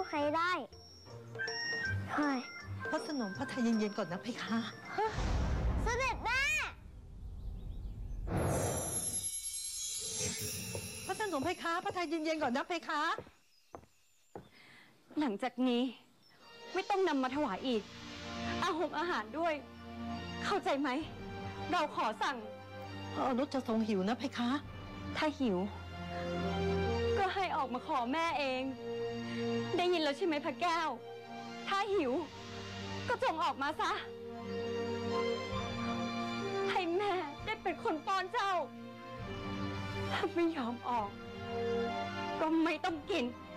ใครได้เฮ้ยพระสนมพระทัยเย็นๆก่อนนะเพคะเสด็จแม่พระสนมเพคะพระทัยเย็นๆก่อนนะเพคะหลังจากนี้ไม่ต้องนำมาถวายอีกอาหารด้วยเข้าใจไหมเราขอสั่งพระอนุชจะทรงหิวนะเพคะถ้าหิวก็ให้ออกมาขอแม่เองได้ยินแล้วใช่ไหมพระแก้วถ้าหิวก็จงออกมาซะให้แม่ได้เป็นคนป้อนเจ้าถ้าไม่ยอมออกก็ไม่ต้องกิน